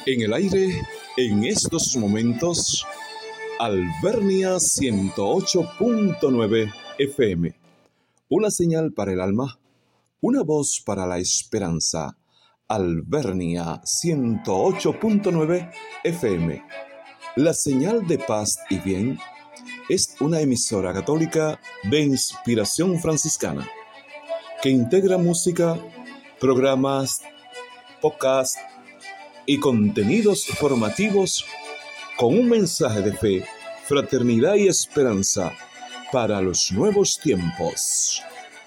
En el aire, en estos momentos, Alvernia 108.9 FM. Una señal para el alma, una voz para la esperanza. Alvernia 108.9 FM. La señal de paz y bien es una emisora católica de inspiración franciscana que integra música, programas, podcasts y contenidos formativos con un mensaje de fe, fraternidad y esperanza para los nuevos tiempos.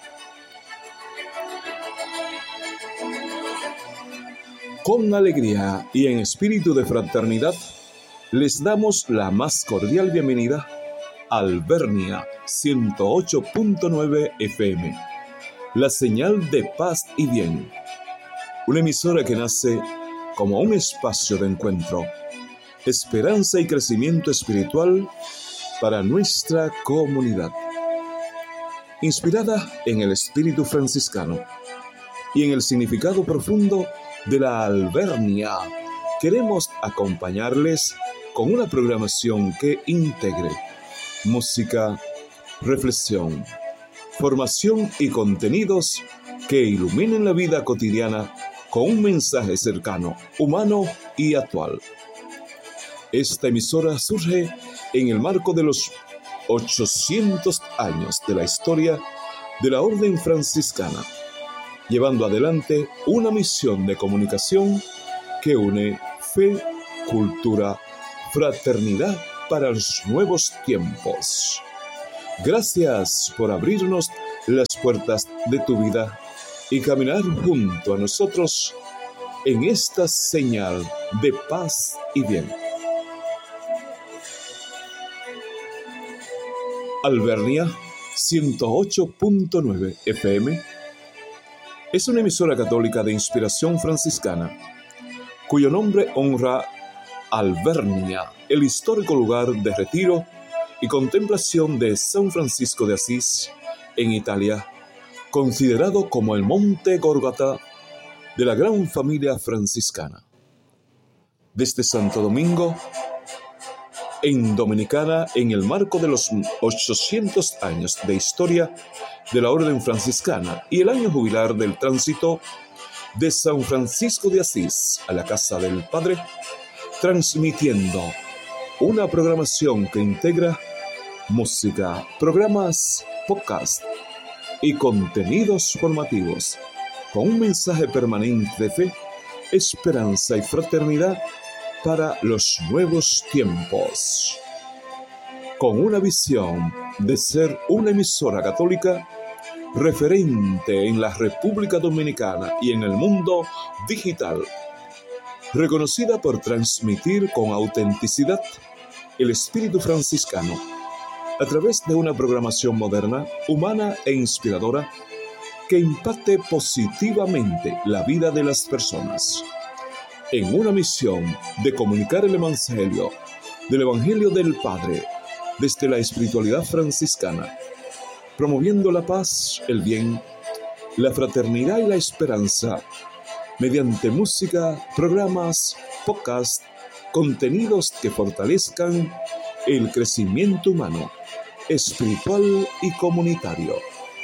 Con alegría y en espíritu de fraternidad, les damos la más cordial bienvenida a Alvernia 108.9 FM, la señal de paz y bien, una emisora que nace como un espacio de encuentro, esperanza y crecimiento espiritual para nuestra comunidad. Inspirada en el espíritu franciscano y en el significado profundo de la Alvernia, queremos acompañarles con una programación que integre música, reflexión, formación y contenidos que iluminen la vida cotidiana con un mensaje cercano, humano y actual. Esta emisora surge en el marco de los 800 años de la historia de la Orden Franciscana, llevando adelante una misión de comunicación que une fe, cultura, fraternidad para los nuevos tiempos. Gracias por abrirnos las puertas de tu vida y caminar junto a nosotros en esta señal de paz y bien. Alvernia 108.9 FM es una emisora católica de inspiración franciscana, cuyo nombre honra Alvernia, el histórico lugar de retiro y contemplación de San Francisco de Asís en Italia, considerado como el monte Gólgota de la gran familia franciscana. Desde Santo Domingo, en Dominicana, en el marco de los 800 años de historia de la Orden Franciscana y el año jubilar del tránsito de San Francisco de Asís a la Casa del Padre, transmitiendo una programación que integra música, programas, podcasts y contenidos formativos con un mensaje permanente de fe, esperanza y fraternidad para los nuevos tiempos. Con una visión de ser una emisora católica referente en la República Dominicana y en el mundo digital, reconocida por transmitir con autenticidad el espíritu franciscano a través de una programación moderna, humana e inspiradora que impacte positivamente la vida de las personas. En una misión de comunicar el Evangelio del Padre desde la espiritualidad franciscana, promoviendo la paz, el bien, la fraternidad y la esperanza mediante música, programas, podcasts, contenidos que fortalezcan el crecimiento humano, espiritual y comunitario.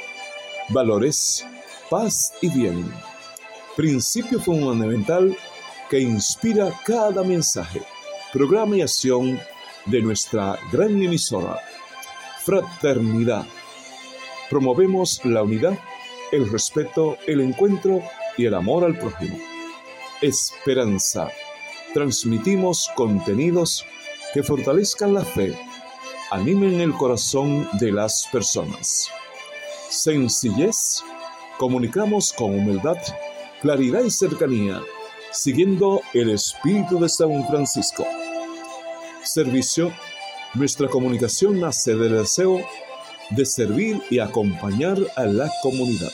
Valores, paz y bien. Principio fundamental que inspira cada mensaje, programa y acción de nuestra gran emisora. Fraternidad. Promovemos la unidad, el respeto, el encuentro y el amor al prójimo. Esperanza. Transmitimos contenidos que fortalezcan la fe, animen el corazón de las personas. Sencillez. Comunicamos con humildad, claridad y cercanía, siguiendo el espíritu de San Francisco. Servicio. Nuestra comunicación nace del deseo de servir y acompañar a la comunidad.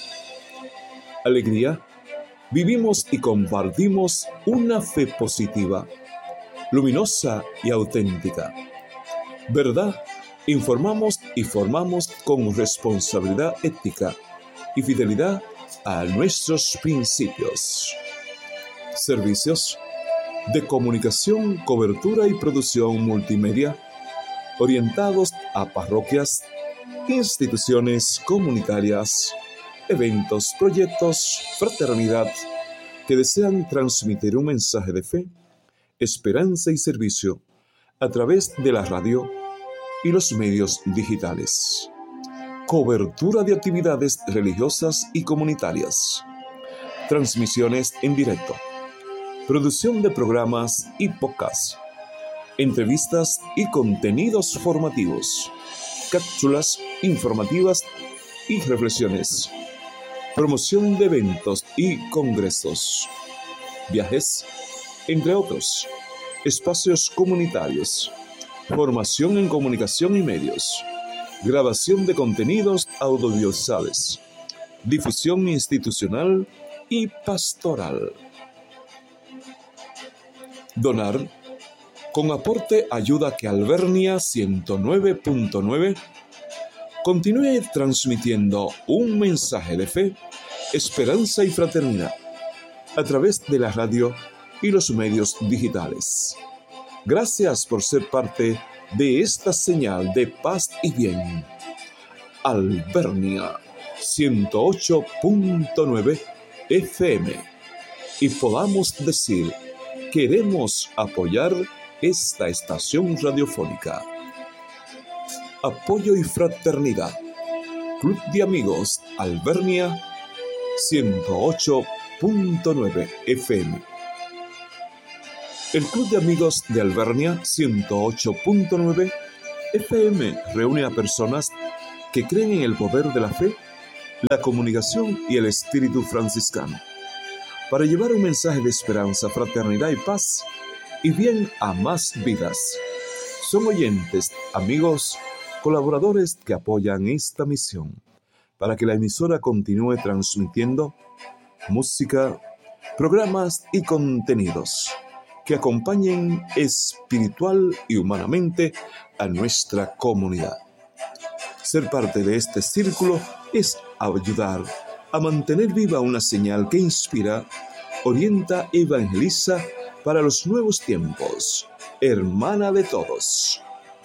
Alegría. Vivimos y compartimos una fe positiva, luminosa y auténtica. Verdad. Informamos y formamos con responsabilidad ética y fidelidad a nuestros principios. Servicios. de comunicación, cobertura y producción multimedia, orientados a parroquias, instituciones comunitarias, eventos, proyectos, fraternidad, que desean transmitir un mensaje de fe, esperanza y servicio a través de la radio y los medios digitales. Cobertura de actividades religiosas y comunitarias. Transmisiones en directo. Producción de programas y podcasts. Entrevistas y contenidos formativos. Cápsulas informativas y reflexiones. Promoción de eventos y congresos. Viajes, entre otros. Espacios comunitarios. Formación en comunicación y medios. Grabación de contenidos audiovisuales. Difusión institucional y pastoral. Donar con aporte ayuda a que Alvernia 109.9 continúe transmitiendo un mensaje de fe, esperanza y fraternidad a través de la radio y los medios digitales. Gracias por ser parte de esta señal de paz y bien. Alvernia 108.9 FM. Y podamos decir, queremos apoyar esta estación radiofónica. Apoyo y fraternidad. Club de Amigos Alvernia 108.9 FM. El Club de Amigos de Alvernia 108.9 FM reúne a personas que creen en el poder de la fe, la comunicación y el espíritu franciscano, para llevar un mensaje de esperanza, fraternidad y paz y bien a más vidas. Son oyentes, amigos, colaboradores que apoyan esta misión para que la emisora continúe transmitiendo música, programas y contenidos que acompañen espiritual y humanamente a nuestra comunidad. Ser parte de este círculo es ayudar a mantener viva una señal que inspira, orienta, evangeliza para los nuevos tiempos. Hermana de todos.